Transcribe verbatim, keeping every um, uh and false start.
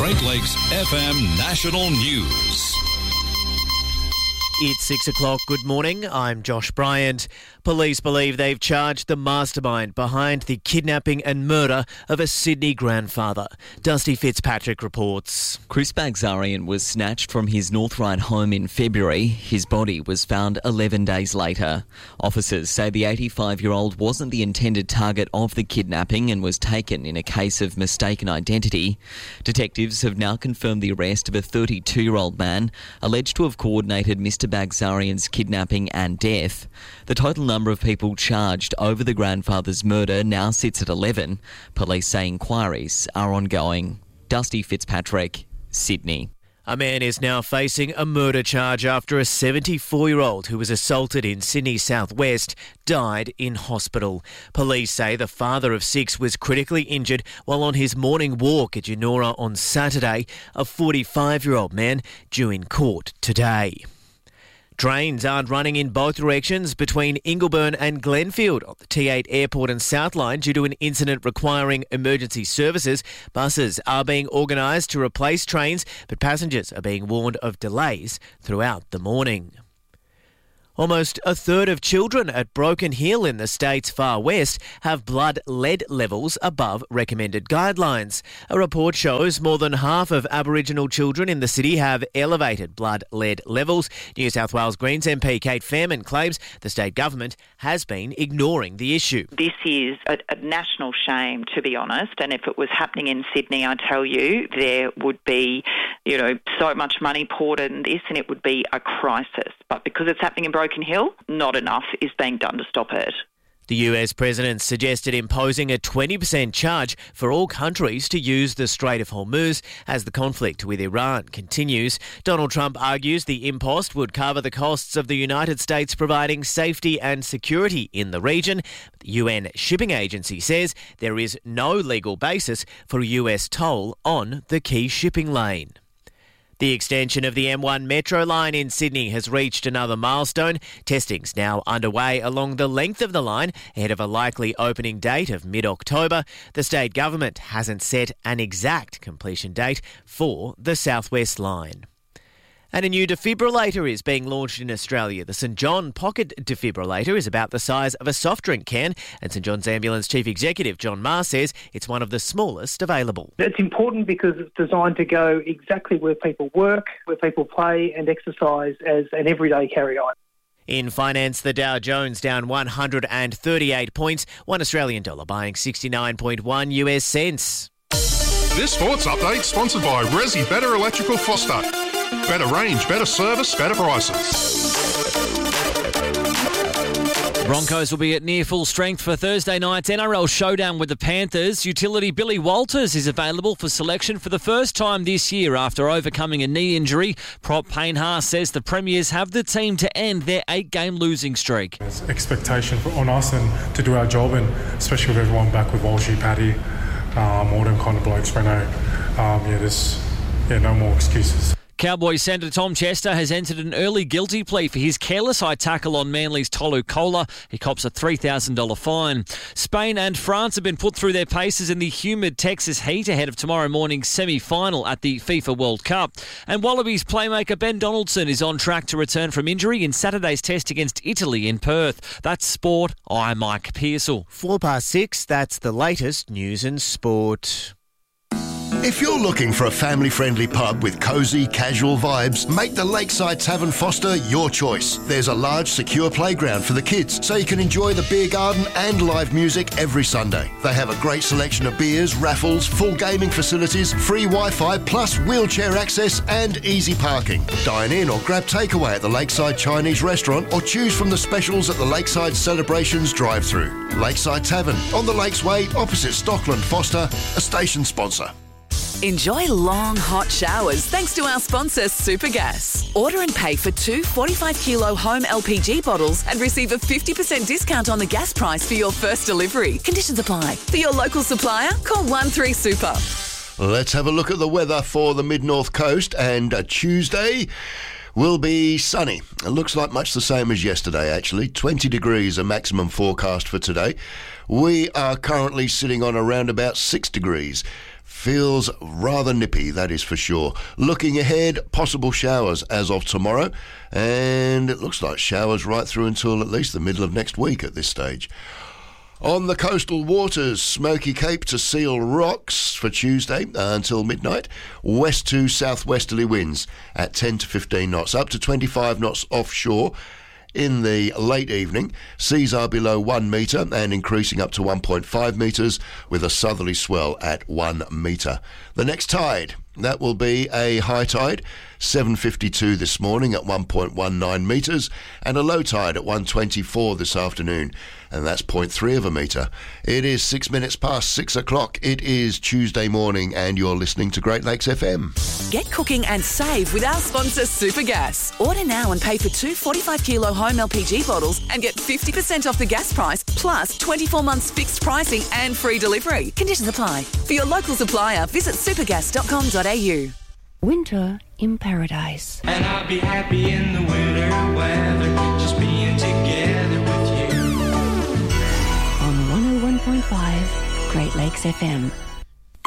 Great Lakes F M National News. It's six o'clock. Good morning. I'm Josh Bryant. Police believe they've charged the mastermind behind the kidnapping and murder of a Sydney grandfather. Dusty Fitzpatrick reports. Chris Bagzarian was snatched from his North Ryde home in February. His body was found eleven days later. Officers say the eighty-five-year-old wasn't the intended target of the kidnapping and was taken in a case of mistaken identity. Detectives have now confirmed the arrest of a thirty-two-year-old man alleged to have coordinated Mister Bagzarian's kidnapping and death. The total number of people charged over the grandfather's murder now sits at eleven. Police say inquiries are ongoing. Dusty Fitzpatrick, Sydney. A man is now facing a murder charge after a seventy-four-year-old who was assaulted in Sydney's southwest died in hospital. Police say the father of six was critically injured while on his morning walk at Yennora on Saturday. A forty-five-year-old man due in court today. Trains aren't running in both directions between Ingleburn and Glenfield on the T eight Airport and South Line due to an incident requiring emergency services. Buses are being organised to replace trains, but passengers are being warned of delays throughout the morning. Almost a third of children at Broken Hill in the state's far west have blood lead levels above recommended guidelines. A report shows more than half of Aboriginal children in the city have elevated blood lead levels. New South Wales Greens M P Kate Fairman claims the state government has been ignoring the issue. This is a, a national shame, to be honest, and if it was happening in Sydney, I tell you, there would be, you know, so much money poured in this and it would be a crisis. But because it's happening in Broken Hill, not enough is being done to stop it. The U S president suggested imposing a twenty percent charge for all countries to use the Strait of Hormuz as the conflict with Iran continues. Donald Trump argues the impost would cover the costs of the United States providing safety and security in the region. The U N Shipping Agency says there is no legal basis for a U S toll on the key shipping lane. The extension of the M one Metro line in Sydney has reached another milestone. Testing's now underway along the length of the line ahead of a likely opening date of mid-October. The state government hasn't set an exact completion date for the South West line. And a new defibrillator is being launched in Australia. The St John Pocket Defibrillator is about the size of a soft drink can, and St John's Ambulance Chief Executive John Maher says it's one of the smallest available. It's important because it's designed to go exactly where people work, where people play and exercise as an everyday carry-on. In finance, the Dow Jones down one hundred thirty-eight points, one Australian dollar buying sixty-nine point one U S cents. This sports update sponsored by Resi Better Electrical Foster. Better range, better service, better prices. Broncos will be at near full strength for Thursday night's N R L showdown with the Panthers. Utility Billy Walters is available for selection for the first time this year after overcoming a knee injury. Prop Payne Haas says the Premiers have the team to end their eight-game losing streak. There's expectation for, on us and to do our job, and especially with everyone back with Walshy, Paddy, um, all them kind of blokes, Breno. Um, yeah, there's yeah, no more excuses. Cowboys centre Tom Chester has entered an early guilty plea for his careless eye tackle on Manly's Tolu Kola. He cops a three thousand dollars fine. Spain and France have been put through their paces in the humid Texas heat ahead of tomorrow morning's semi-final at the FIFA World Cup. And Wallabies playmaker Ben Donaldson is on track to return from injury in Saturday's test against Italy in Perth. That's sport. I'm Mike Pearsall. Four past six, that's the latest news and sport. If you're looking for a family-friendly pub with cosy, casual vibes, make the Lakeside Tavern Foster your choice. There's a large, secure playground for the kids, so you can enjoy the beer garden and live music every Sunday. They have a great selection of beers, raffles, full gaming facilities, free Wi-Fi, plus wheelchair access and easy parking. Dine in or grab takeaway at the Lakeside Chinese Restaurant or choose from the specials at the Lakeside Celebrations drive-thru. Lakeside Tavern, on the Lakes Way, opposite Stockland Foster, a station sponsor. Enjoy long, hot showers thanks to our sponsor, Supergas. Order and pay for two forty-five kilo home L P G bottles and receive a fifty percent discount on the gas price for your first delivery. Conditions apply. For your local supplier, call one three super. Let's have a look at the weather for the mid-north coast, and uh, Tuesday will be sunny. It looks like much the same as yesterday, actually. twenty degrees a maximum forecast for today. We are currently sitting on around about six degrees Feels rather nippy, that is for sure. Looking ahead, possible showers as of tomorrow, and it looks like showers right through until at least the middle of next week at this stage. On the coastal waters, Smoky Cape to Seal Rocks for Tuesday uh, until midnight. West to southwesterly winds at ten to fifteen knots, up to twenty-five knots offshore. In the late evening, seas are below one metre and increasing up to one point five metres with a southerly swell at one metre. The next tide, that will be a high tide, seven fifty-two this morning at one point one nine metres, and a low tide at one twenty-four this afternoon, and that's zero point three of a metre. It is six minutes past six o'clock. It is Tuesday morning, and you're listening to Great Lakes F M. Get cooking and save with our sponsor Supergas. Order now and pay for two forty-five kilo home L P G bottles and get fifty percent off the gas price, plus twenty-four months fixed pricing and free delivery. Conditions apply. For your local supplier, visit supergas dot com dot a u. Winter in paradise. And I'll be happy in the winter weather, just being together with you. On one oh one point five Great Lakes F M.